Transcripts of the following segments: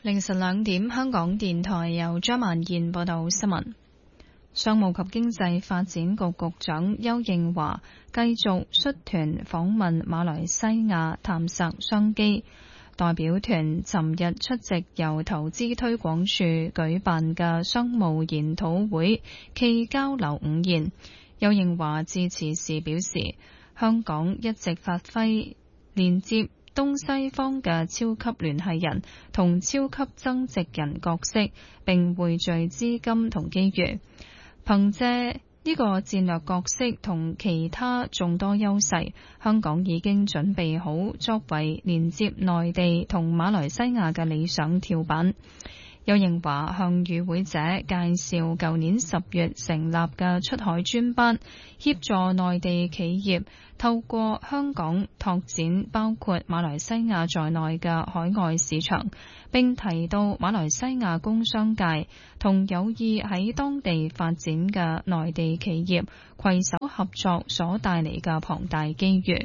凌晨2點，香港電台由張曼燕報道新聞。商務及經濟發展局局長邱應華繼續率團訪問馬來西亞，探索商機。代表團尋日出席由投資推廣署舉辦嘅商務研討會暨交流午宴。邱應華致辭時表示，香港一直發揮連接東西方嘅超級聯繫人同超級增值人角色，並匯聚資金同機遇。憑借呢個戰略角色同其他眾多優勢，香港已經準備好作為連接內地同馬來西亞嘅理想跳板。邱應華向與會者介紹舊年10月成立嘅出海專班，協助內地企業透過香港拓展包括馬來西亞在內嘅海外市場，並提到馬來西亞工商界同有意喺當地發展嘅內地企業攜手合作所帶嚟嘅龐大機遇。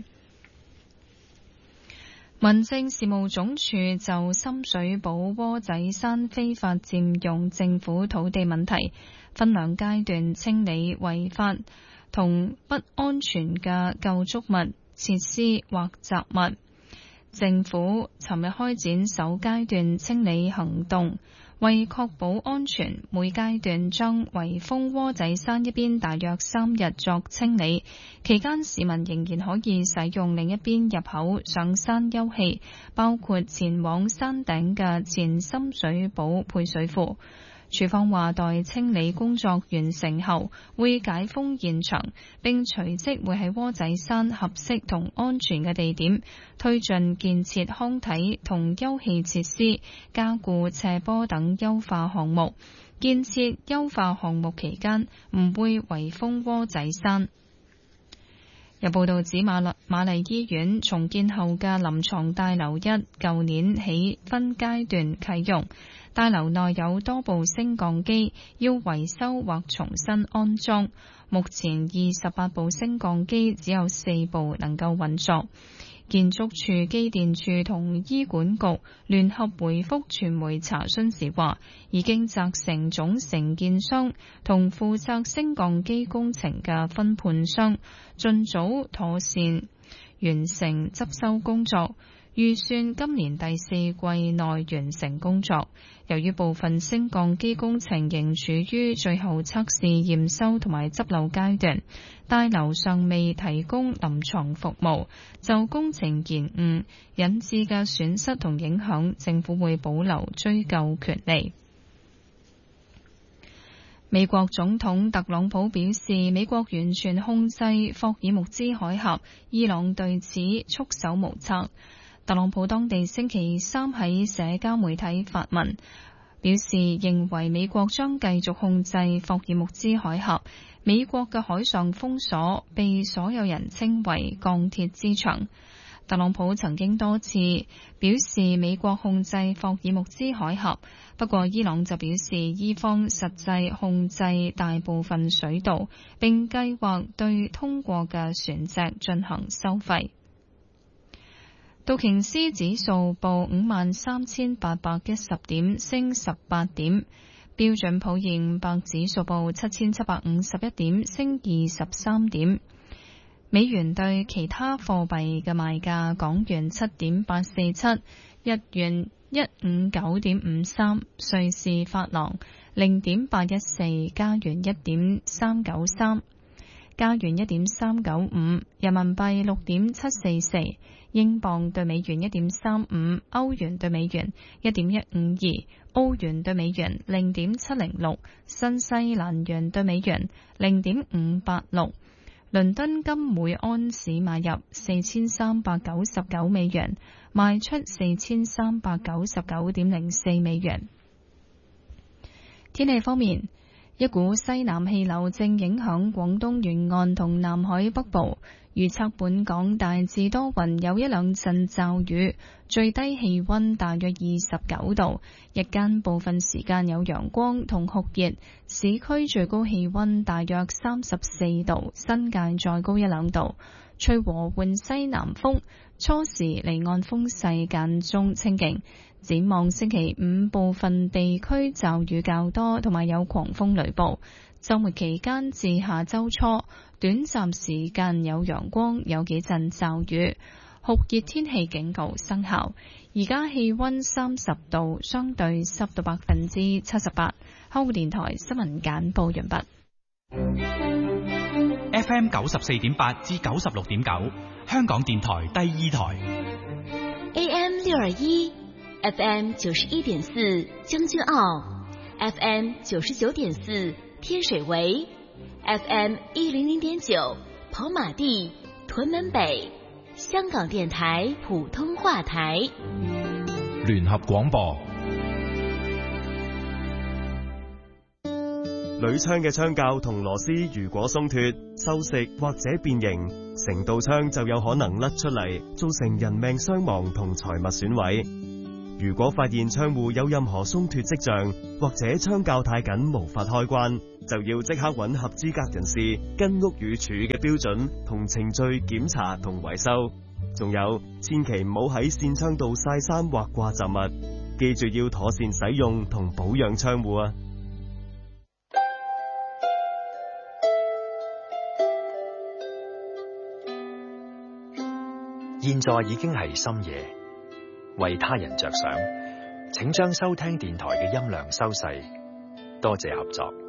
民政事務總署就深水埗窩仔山非法佔用政府土地問題，分2階段清理違法同不安全嘅構築物、設施或雜物。政府尋日開展首階段清理行動，為確保安全，每階段將圍封窩仔山一邊大約3日作清理，期間市民仍然可以使用另一邊入口上山休憩，包括前往山頂嘅前深水埗配水庫。署方話，待清理工作完成後，會解封現場，並隨即會喺窩仔山合適同安全嘅地點推進建設康體同休憩設施、加固斜坡等優化項目。建設優化項目期間唔會圍封窩仔山。有報道指瑪麗醫院重建後嘅臨床大樓舊年起分階段啟用。大樓內有多部升降機要維修或重新安裝，目前28部升降機只有4部能夠運作。建築署、機電署同醫管局聯合回覆傳媒查詢時話，已經責成總承建商同負責升降機工程嘅分判商盡早妥善完成執修工作，預算今年第4季內完成工作。由於部分升降機工程仍處於最後測試、驗收同埋執漏階段，大樓尚未提供臨床服務，就工程延誤引致嘅損失同影響，政府會保留追究權利。美國總統特朗普表示，美國完全控制霍爾木茲海峽，伊朗對此束手無策。特朗普當地星期3喺社交媒體發文，表示認為美國將繼續控制霍爾木茲海峽。美國嘅海上封鎖被所有人稱為鋼鐵之牆。特朗普曾經多次表示美國控制霍爾木茲海峽，不過伊朗就表示伊方實際控制大部分水道，並計劃對通過嘅船隻進行收費。道瓊斯指數報53,810點，升18點；標準普爾500指數報7,751點，升23點。美元對其他貨幣嘅賣價：港元7.847，日元159.53，瑞士法郎0.814，加元1.393，加元1.395，人民幣6.744，英鎊對美元1.35，歐元對美元1.152，澳元對美元0.706，新西蘭元對美元0.586。倫敦金每安士買入4399美元，賣出4399.04美元。天氣方面，一股西南氣流正影響廣東沿岸同南海北部，預測本港大致多雲，有一兩陣驟雨，最低氣溫大約29度，日間部分時間有陽光同酷熱，市區最高氣溫大約34度，新界再高一兩度， 吹和緩西南風，初時離岸風勢間中清勁。展望星期五，部分地區驟雨較多，同埋有狂風雷暴。週末期間至下週初，短暫時間有陽光，有幾陣驟雨。酷熱天氣警告生效。而家氣溫30度，相對濕度78%。香港電台新聞簡報完畢。 FM 94.8至96.9，香港電台第二台。 AM 621。FM 91.4將軍澳 ，FM 99.4天水圍 ，FM 100.9跑馬地屯門北，香港電台普通話台。 聯合廣播。 鋁窗嘅窗鉸同螺絲如果鬆脫、銹蝕或者變形，成道窗就有可能甩出嚟，造成人命傷亡同財物損毀。如果發現窗戶有任何鬆脫跡象，或者窗鉸太緊無法開關，就要即刻揾合資格人士，跟屋宇署嘅標準同程序檢查同維修。仲有，千祈唔好喺扇窗度曬衫或掛雜物，記住要妥善使用同保養窗戶啊！ 現在已經係深夜。為他人着想，請將收聽電台嘅音量收細，多謝合作。